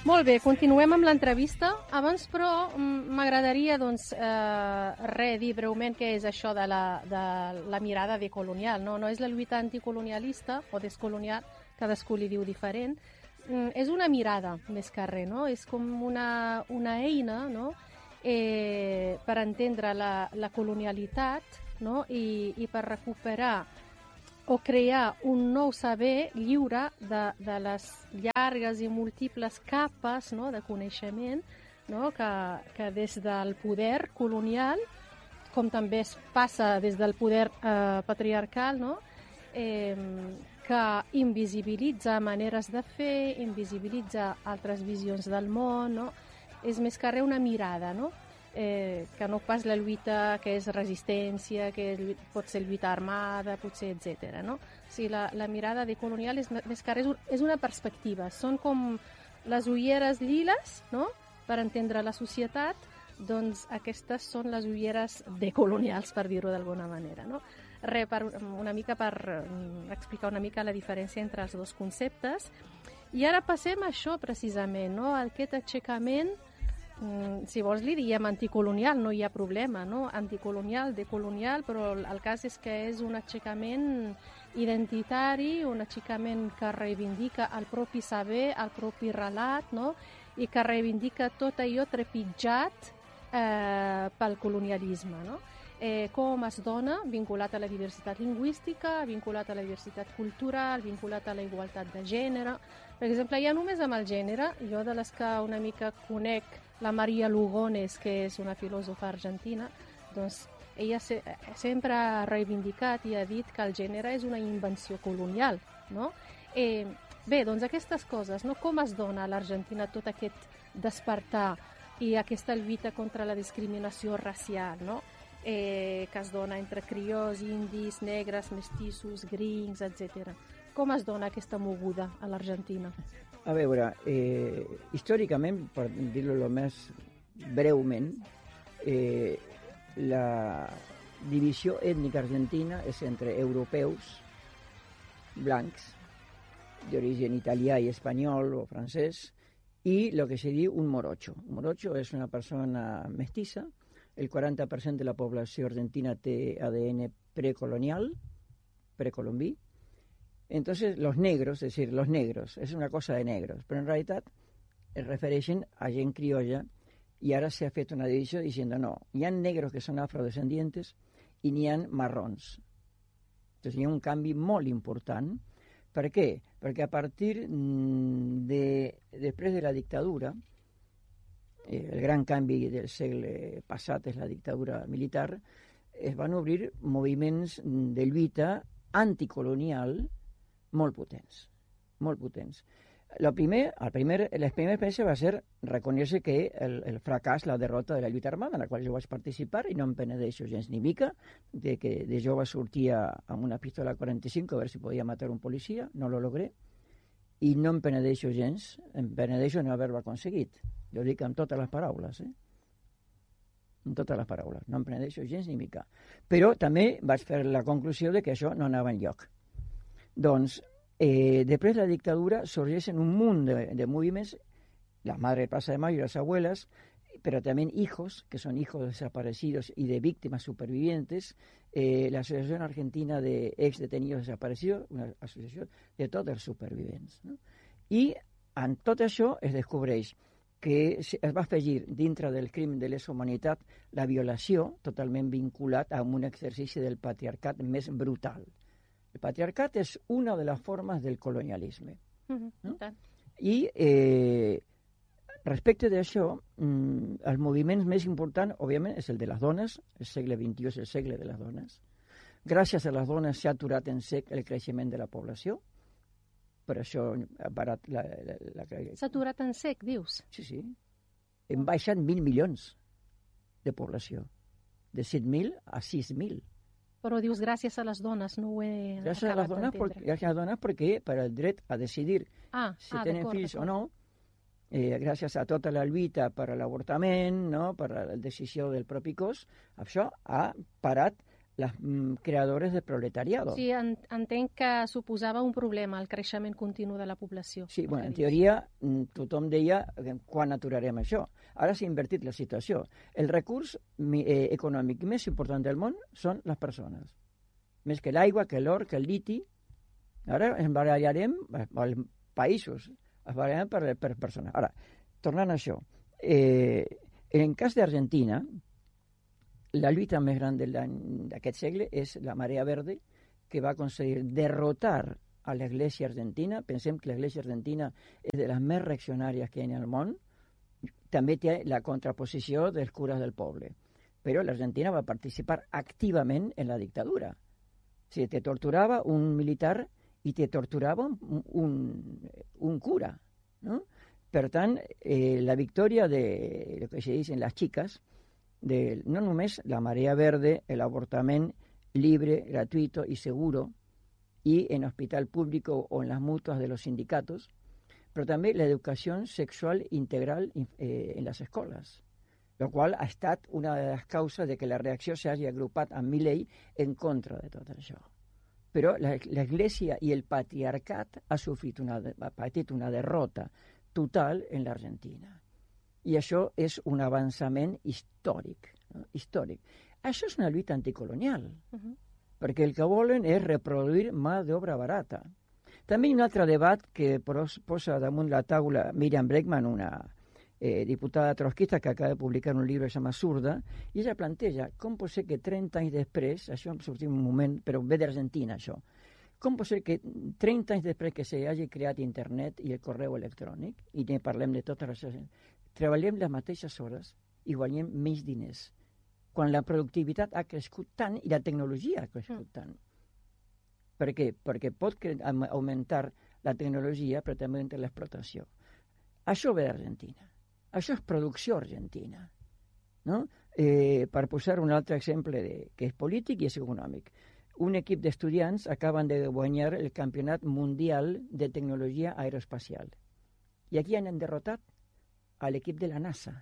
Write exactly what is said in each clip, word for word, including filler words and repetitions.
Molt bé, continuem amb l'entrevista. Abans, però, m'agradaria doncs, eh, re, dir breument què és això de la, de la mirada decolonial. No? no és la lluita anticolonialista o descolonial, cadascú li diu diferent. Mm, és una mirada, més que res, no? És com una, una eina, no? eh, per entendre la, la colonialitat, no? I, i per recuperar o crear un nou saber lliure de, de les llargues i múltiples capes, no? De coneixement, no? que, que des del poder colonial, com també es passa des del poder eh, patriarcal, no? eh, que invisibilitza maneres de fer, invisibilitza altres visions del món, no? És més que res una mirada, no? Eh, que no pas la lluita que és resistència, que pot ser lluita armada, potser, etcètera. No? O sigui, la, la mirada decolonial és més que res és una perspectiva. Són com les ulleres liles, no? Per entendre la societat, doncs aquestes són les ulleres decolonials, per dir-ho d'alguna manera. No? Re, per, una mica per explicar una mica la diferència entre els dos conceptes. I ara passem a això, precisament, no? Aquest aixecament, si vols li diem anticolonial, no hi ha problema, no? Anticolonial, decolonial, però el cas és que és un aixecament identitari, un aixecament que reivindica el propi saber, el propi relat, no? I que reivindica tot allò trepitjat eh, pel colonialisme, no? Eh, com es dona, vinculat a la diversitat lingüística, vinculat a la diversitat cultural, vinculat a la igualtat de gènere. Per exemple, ja només amb el gènere, jo de les que una mica conec la Maria Lugones, que és una filòsofa argentina, doncs ella se, sempre ha reivindicat i ha dit que el gènere és una invenció colonial, no? Eh, bé, doncs aquestes coses, no? Com es dona a l'Argentina tot aquest despertar i aquesta lluita contra la discriminació racial, no? Eh, que es dona entre criolls, indis, negres, mestissos, grincs, etcètera. Com es dona aquesta moguda a l'Argentina? A veure, eh, històricament, per dir-ho el més breument, eh, la divisió ètnica argentina és entre europeus blancs, d'origen italià i espanyol o francès, i el que se diu un morocho. Un morocho és una persona mestiza. El quaranta per cent de la població argentina té A D N precolonial, precolombí. Entonces, los negros, es decir, los negros, es una cosa de negros, però en realitat es refereixen a gent criolla i ara s'ha fet una divisió dient no, hi ha negros que són afrodescendientes i n'hi ha marrons. Entonces, hi ha un canvi molt important. Per què? Perquè a partir de, després de la dictadura, eh, el gran canvi del segle passat és la dictadura militar, es van obrir moviments de lluita anticolonial molt potents, molt potents. Lo primer, el primer, la primera experiència va ser reconèixer que el, el fracàs, la derrota de la lluita armada, en la qual jo vaig participar, i no em penedeixo gens ni mica, de que de jove sortia amb una pistola quaranta-cinc a veure si podia matar un policia, no lo logré, i no em penedeixo gens, em penedeixo no haver-ho aconseguit. Jo dic amb totes les paraules, eh? Amb totes les paraules, no em penedeixo gens ni mica. Però també vaig fer la conclusió de que això no anava enlloc. Doncs, eh, després de la dictadura sorgeixen un munt de, de moviments, la madre de Plaza de Mayo y las abuelas, pero también hijos, que son hijos desaparecidos y de víctimas supervivientes, eh, la Asociación Argentina de Ex Detenidos Desaparecidos, una associació de tots els supervivents. No? I en tot això es descobreix que es va afegir dintre del crim de lesa humanitat la violació totalment vinculat a un exercici del patriarcat més brutal. El patriarcat és una de les formes del colonialisme. Uh-huh. No? I eh, respecte d'això, mm, els moviments més importants, òbviament, és el de les dones. El segle vint-i-u és el segle de les dones. Gràcies a les dones s'ha aturat en sec el creixement de la població. Per això ha parat la... la, la... S'ha aturat en sec, dius? Sí, sí. Hem baixat mil milions de població. De set mil a sis mil. Però dius gràcies a les dones, no ho he gràcies acabat d'entendre. Gràcies a les dones perquè per el dret a decidir ah, si ah, tenen fills o no, eh, gràcies a tota la lluita per l'avortament, no? Per la decisió del propi cos, això ha parat les mm, creadores de proletariado. Sí, en, entenc que suposava un problema el creixement continu de la població. Sí, bueno, en teoria tothom deia quan aturarem això. Ara s'ha invertit la situació. El recurs eh, econòmic més important del món són les persones. Més que l'aigua, que l'or, que el liti. Ara ens barallarem, els països, es barallarem per, per persones. Ara, tornant a això, eh, en el cas d'Argentina, la lluita més gran d'aquest segle és la Marea Verde, que va aconseguir derrotar a l'Església Argentina. Pensem que l'Església Argentina és de les més reaccionàries que hi ha al món. També té la contraposició dels cures del poble. Però l'Argentina va participar activament en la dictadura. O sigui, te torturava un militar i te torturava un, un, un cura, ¿no? Per tant, eh, la victòria de lo que se dicen las chicas, de no només la marea verde, el avortament libre, gratuito y seguro, y en hospital público o en las mutuas de los sindicatos, però també la educació sexual integral eh, en les escoles, lo qual ha estat una de les causes de que la reacció s'hagi agrupat amb Milei en contra de tot això. Però l'Església i el patriarcat ha sofrit una, ha patit una derrota total en l'Argentina. I això és un avançament històric. No? Històric. Això és una lluita anticolonial, uh-huh. perquè el que volen és reproduir mà d'obra barata. També hi ha un altre debat que posa damunt la taula Miriam Bregman, una eh, diputada trotskista que acaba de publicar un llibre que es llama Zurda, i ella planteja com pot ser que trenta anys després, això em sortim un moment, però ve d'Argentina això, com pot ser que trenta anys després que s'hagi creat internet i el correu electrònic, i ne parlem de totes les coses, treballem les mateixes hores i guanyem menys diners, quan la productivitat ha crescut tant i la tecnologia ha crescut mm. tant. Per què? Perquè pot augmentar la tecnologia, però també augmentar l'explotació. Això ve d'Argentina. Això és producció argentina. No? Eh, per posar un altre exemple de, que és polític i és econòmic. Un equip d'estudiants acaben de guanyar el Campionat Mundial de Tecnologia Aeroespacial. I aquí han derrotat a l'equip de la NASA.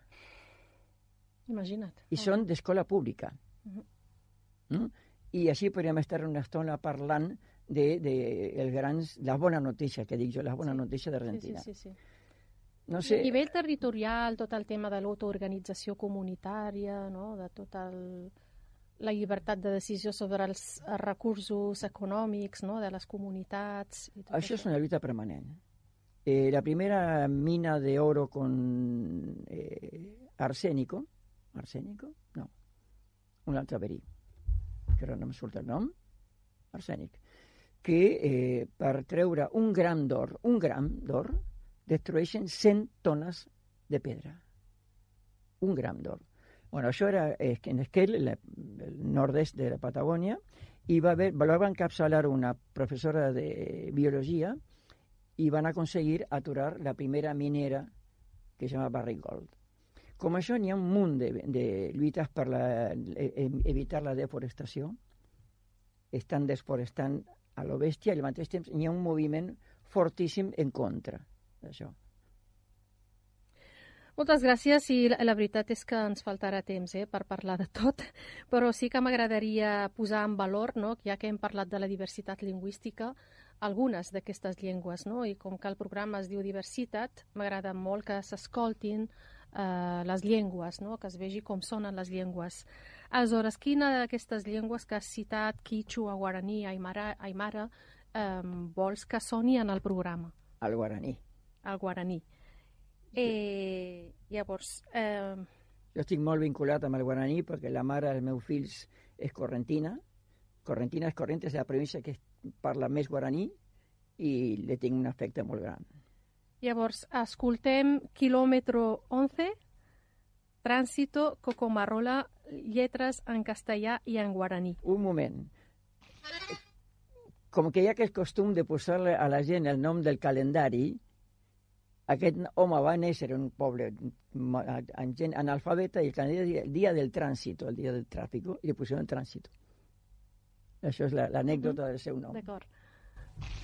Imagina't. I oh. són d'escola pública. Uh-huh. Mm? I així podríem estar una estona parlant de, de el grans, la bona notícia, que dic jo, la bona sí. notícia d'Argentina. Sí, sí, sí, sí. No sé... A nivell territorial, tot el tema de l'autoorganització comunitària, no? De tot el... la llibertat de decisió sobre els recursos econòmics, no? De les comunitats... I tot això, això és una lluita permanent. Eh, la primera mina de oro con eh, arsénico, arsénico? No, un altre verí, que ara no em surt el nom, arsènic, que eh, per treure un gram d'or, un gram d'or, destrueixen cent tones de pedra. Un gram d'or. Bueno, això era eh, en Esquel, el, el nord-est de la Patagònia, i va haver, va encapçalar una professora de biologia i van aconseguir aturar la primera minera que es llama Barrick Gold. Com això n'hi ha un munt de, de lluites per la, evitar la deforestació. Estan desforestant a lo bèstia i al mateix temps n'hi ha un moviment fortíssim en contra d'això. Moltes gràcies i la, la veritat és que ens faltarà temps eh, per parlar de tot, però sí que m'agradaria posar en valor, no, ja que hem parlat de la diversitat lingüística, algunes d'aquestes llengües, no? I com que el programa es diu diversitat, m'agrada molt que s'escoltin eh, les llengües, no? Que es vegi com sonen les llengües. Aleshores, quina d'aquestes llengües que has citat, Quichua, Guaraní, Aymara, Aymara eh, vols que soni en el programa? El guaraní. El guaraní. Eh, llavors... Eh... Jo estic molt vinculat amb el guaraní perquè la mare dels meus fills és correntina. Correntina és Corrientes, és la província que parla més guaraní i li tinc un afecte molt gran. Llavors, escoltem quilòmetre onze, Tránsito, Cocomarola, lletres en castellà i en guaraní. Un moment. Com que hi ha aquest costum de posar a la gent el nom del calendari, aquest home va néixer en un poble en gent analfabeta i el calendari el dia del trànsito, el dia del tràfic, i li pusieron trànsito. Això és l'anècdota uh-huh. del seu nom. D'acord.